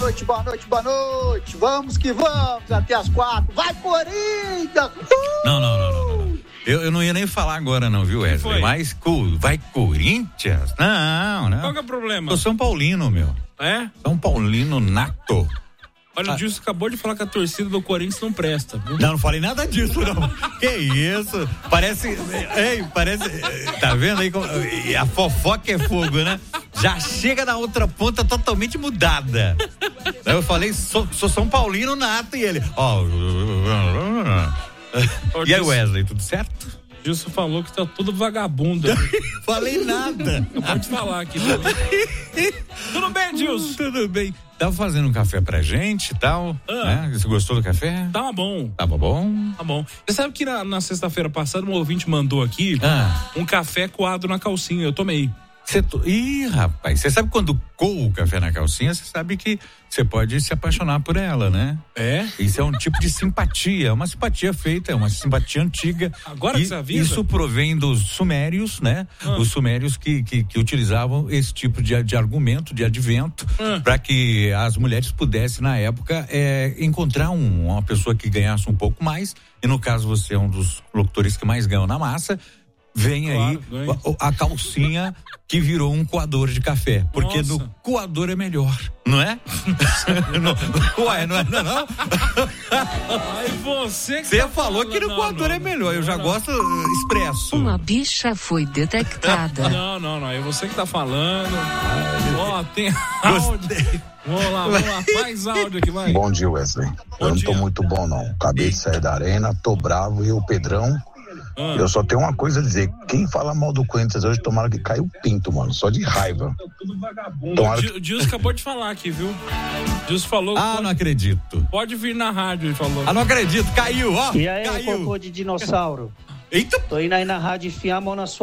noite. Vamos que vamos até as 4. Vai, Corinthians! Não. Eu não ia nem falar agora não, viu, Wesley? Mas vai Corinthians? Não. Qual que é o problema? Sou São Paulino, meu. É? São Paulino nato. Olha, o Gilson acabou de falar que a torcida do Corinthians não presta, viu? Não falei nada disso, não. Que isso? Parece. Tá vendo aí? A fofoca é fogo, né? Já chega na outra ponta totalmente mudada. Eu falei, sou São Paulino nato e ele. E aí, Wesley, tudo certo? Gilson falou que tá tudo vagabundo. Falei nada. Pode falar aqui também. Tudo bem, Gilson? Tudo bem. Tava fazendo um café pra gente e tal, né? Você gostou do café? Tava bom. Tava bom? Tá bom. Você sabe que na sexta-feira passada um ouvinte mandou aqui um café coado na calcinha, eu tomei. Ih, rapaz, você sabe quando coa o café na calcinha, você sabe que você pode se apaixonar por ela, né? É? Isso é um tipo de simpatia, uma simpatia feita, é uma simpatia antiga. Agora que você avisa? Isso provém dos sumérios, né? Os sumérios que utilizavam esse tipo de argumento, de advento, para que as mulheres pudessem, na época, encontrar uma pessoa que ganhasse um pouco mais, e no caso você é um dos locutores que mais ganham na massa. Vem aí a calcinha que virou um coador de café. Porque no coador é melhor, não é? Ué, não é não? Aí você falou que no coador é melhor. Eu já gosto expresso. Uma bicha foi detectada. Não. É você que tá falando. Tem áudio. Vamos lá. Mais áudio aqui, vai. Bom dia, Wesley. Eu não tô muito bom, não. Acabei de sair da arena, tô bravo e o Pedrão... Eu só tenho uma coisa a dizer, quem fala mal do Corinthians hoje, tomara que caia o pinto, mano, só de raiva. O Gilson acabou de falar aqui, viu? O Gilson falou... não acredito. Pode vir na rádio, ele falou. Não acredito, caiu, ó. E aí, cocô de dinossauro? Eita. Tô indo aí na rádio enfiar a mão na sua